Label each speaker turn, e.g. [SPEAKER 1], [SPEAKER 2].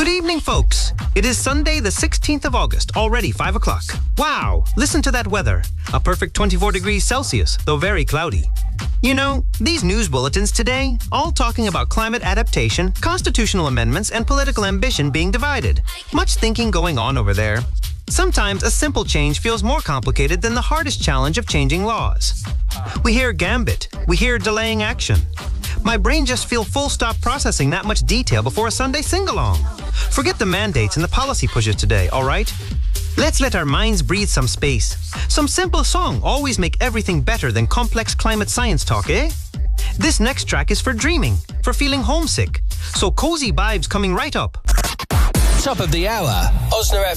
[SPEAKER 1] Good evening, folks. It is Sunday, the 16th of August, already 5 o'clock. Wow, listen to that weather. A perfect 24 degrees Celsius, though very cloudy. You know, these news bulletins today, all talking about climate adaptation, constitutional amendments, and political ambition being divided. Much thinking going on over there. Sometimes a simple change feels more complicated than the hardest challenge of changing laws. We hear gambit, we hear delaying action. My brain just feels full stop processing that much detail before a Sunday sing-along. Forget the mandates and the policy pushes today, all right? Let's let our minds breathe some space. Some simple song always make everything better than complex climate science talk, eh? This next track is for dreaming, for feeling homesick. So cozy vibes coming right up.
[SPEAKER 2] Top of the hour, Osna